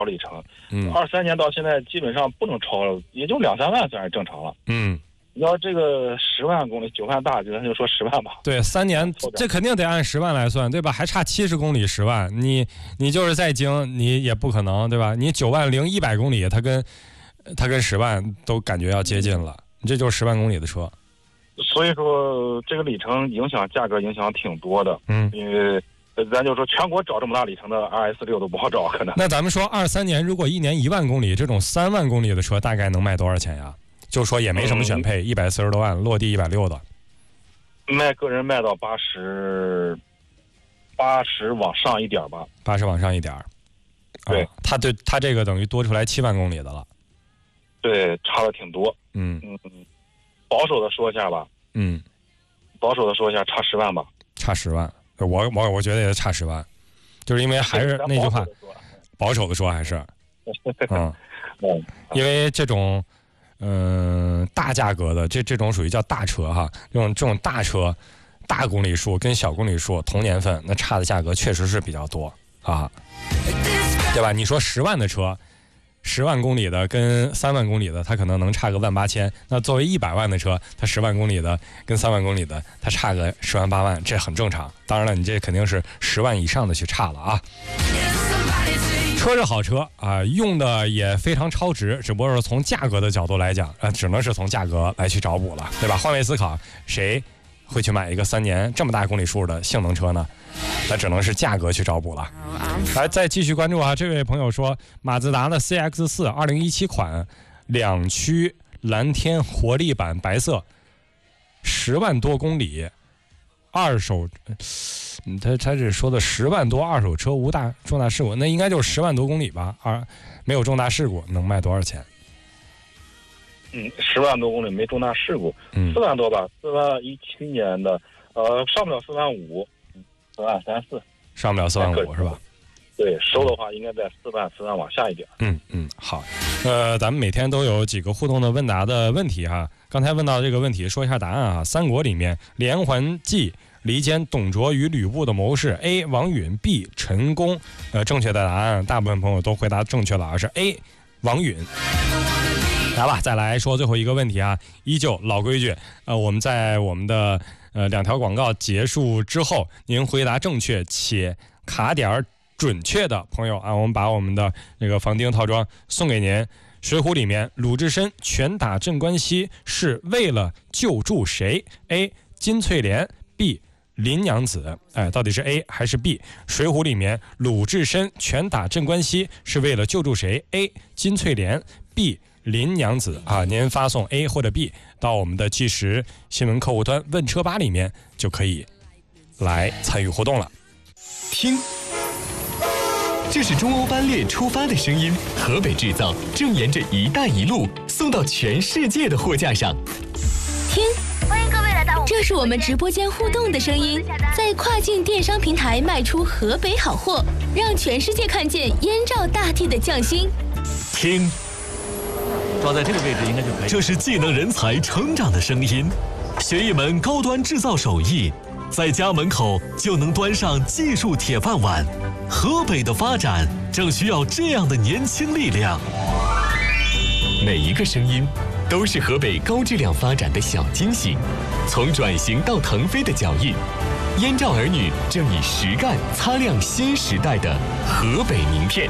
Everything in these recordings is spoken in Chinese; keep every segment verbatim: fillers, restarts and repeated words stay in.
里程。嗯，二三年到现在基本上不能超了，也就两三万算是正常了。 嗯， 你要这个十万公里，九万大，咱就说十万吧。 对，三年这肯定得按十万来算，对吧？还差七十公里十万，你你就是再精，你也不可能，对吧？你九万零一百公里，它跟它跟十万都感觉要接近了，你这就是十万公里的车。 所以说，这个里程影响价格影响挺多的。 嗯， 因为咱就说全国找这么大里程的 R S 六都不好找，可能。 那咱们说二三年如果一年一万公里，这种三万公里的车大概能卖多少钱呀？就说也没什么选配，一百四十多万，落地一百六的， 卖个人卖到八十，八十往上一点吧， 八十往上一点。 对， 他对他这个等于多出来七万公里的了。 对，差的挺多。 嗯嗯，保守的说一下吧。 嗯， 保守的说一下，差十万吧。 差十万，我我我觉得也差十万，就是因为还是那句话，保守的说还是，嗯，因为这种。嗯、呃，大价格的这这种属于叫大车哈，这种这种大车，大公里数跟小公里数同年份，那差的价格确实是比较多啊，对吧？你说十万的车，十万公里的跟三万公里的，它可能能差个万八千。那作为一百万的车，它十万公里的跟三万公里的，它差个十万八万，这很正常。当然了，你这肯定是十万以上的去差了啊。车是好车啊，用的也非常超值，只不过是从价格的角度来讲，啊，只能是从价格来去找补了，对吧？换位思考，谁会去买一个三年这么大公里数的性能车呢？那只能是价格去找补了。来，再继续关注啊，这位朋友说，马自达的 C X 四 二零一七款两驱蓝天活力版白色，十万多公里，二手。嗯，他他这说的十万多二手车无大重大事故，那应该就是十万多公里吧？二没有重大事故，能卖多少钱？ 嗯，十万多公里没重大事故， 嗯， 四万多吧？四万一七年的，呃，上不了四万五，四万三四， 上不了四万五是吧？ 对，收的话应该在四万四万往下一点。 嗯嗯，好，呃，咱们每天都有几个互动的问答的问题哈。刚才问到这个问题，说一下答案啊。三国里面连环计。离间董卓与吕布的谋士 A 王允 B 陈宫，呃，正确的答案大部分朋友都回答正确了啊，是 A 王允。来吧，再来说最后一个问题啊，依旧老规矩，呃，我们在我们的呃两条广告结束之后，您回答正确且卡点准确的朋友啊，我们把我们的那个防钉套装送给您。水浒里面鲁智深拳打镇关西是为了救助谁 ？A 金翠莲 B林娘子，哎，到底是 A 还是 B？ 水浒里面鲁智深拳打镇关西是为了救助谁 ？A 金翠莲 B 林娘子啊，您发送 A 或者 B 到我们的即时新闻客户端问车吧里面就可以来参与互动了。 听，这是中欧班列出发的声音，河北制造正沿着一带一路送到全世界的货架上。 听，欢迎各位来到，这是我们直播间互动的声音，在跨境电商平台卖出河北好货，让全世界看见燕赵大地的匠心。 听， 抓在这个位置应该就可以。 这是技能人才成长的声音，学一门高端制造手艺，在家门口就能端上技术铁饭碗。河北的发展正需要这样的年轻力量。每一个声音都是河北高质量发展的小惊喜，从转型到腾飞的脚印，燕赵儿女正以实干擦亮新时代的河北名片。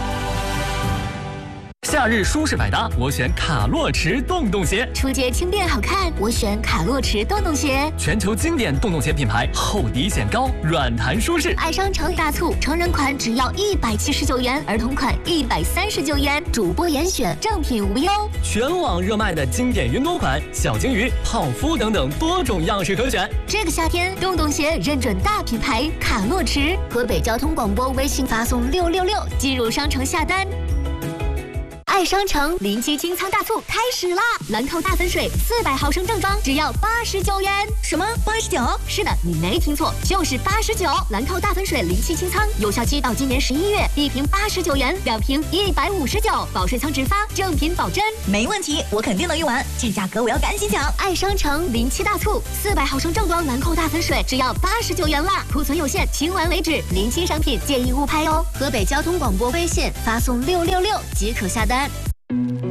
夏日舒适百搭，我选卡洛驰洞洞鞋； 出街轻便好看，我选卡洛驰洞洞鞋。 全球经典洞洞鞋品牌，厚底显高，软弹舒适。 爱商城大促，成人款只要一百七十九元，儿童款一百三十九元，主播严选，正品无忧。 全网热卖的经典云朵款，小鲸鱼、泡芙等等多种样式可选。 这个夏天，洞洞鞋认准大品牌卡洛驰。河北交通广播微信发送六六六，进入商城下单。 爱商城临期清仓大促开始啦！兰蔻大粉水四百毫升正装只要八十九元。什么？八十九？是的，你没听错，就是八十九。兰蔻大粉水临期清仓，有效期到今年十一月，一瓶八十九元，两瓶一百五十九，保水仓直发，正品保真。 没问题，我肯定能用完，这价格我要赶紧抢！ 爱商城临期大促，四百毫升正装兰蔻大粉水只要八十九元啦，库存有限，清完为止，临期商品建议勿拍哦。河北交通广播微信发送六六六即可下单。